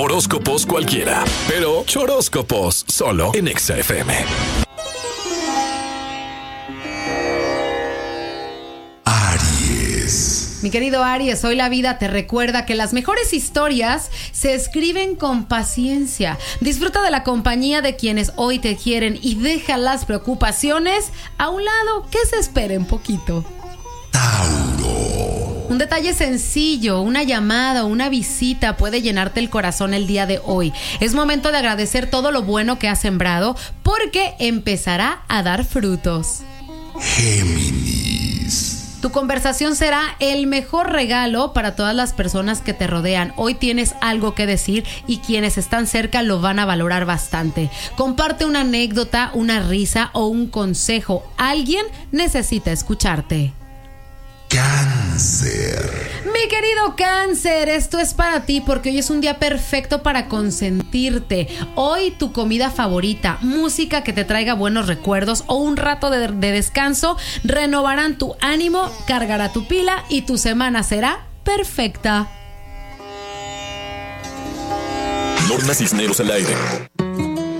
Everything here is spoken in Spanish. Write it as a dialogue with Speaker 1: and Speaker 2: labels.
Speaker 1: Horóscopos cualquiera, pero choróscopos solo en Exa FM.
Speaker 2: Aries.
Speaker 3: Mi querido Aries, hoy la vida te recuerda que las mejores historias se escriben con paciencia. Disfruta de la compañía de quienes hoy te quieren y deja las preocupaciones a un lado, que se esperen poquito.
Speaker 2: Tauro.
Speaker 3: Un detalle sencillo, una llamada o una visita puede llenarte el corazón el día de hoy. Es momento de agradecer todo lo bueno que has sembrado porque empezará a dar frutos.
Speaker 2: Géminis.
Speaker 3: Tu conversación será el mejor regalo para todas las personas que te rodean. Hoy tienes algo que decir y quienes están cerca lo van a valorar bastante. Comparte una anécdota, una risa o un consejo. Alguien necesita escucharte.
Speaker 2: Cáncer.
Speaker 3: Mi querido Cáncer, esto es para ti porque hoy es un día perfecto para consentirte. Hoy tu comida favorita, música que te traiga buenos recuerdos o un rato de descanso renovarán tu ánimo, cargará tu pila y tu semana será perfecta.
Speaker 1: Norma Cisneros al aire.